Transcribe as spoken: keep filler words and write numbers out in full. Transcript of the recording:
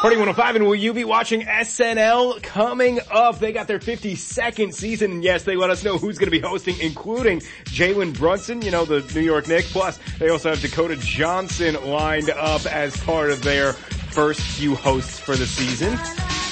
Party one oh five, and will you be watching S N L coming up? They got their fifty-second season, and yes, they let us know who's going to be hosting, including Jalen Brunson, you know, the New York Knicks. Plus, they also have Dakota Johnson lined up as part of their first few hosts for the season.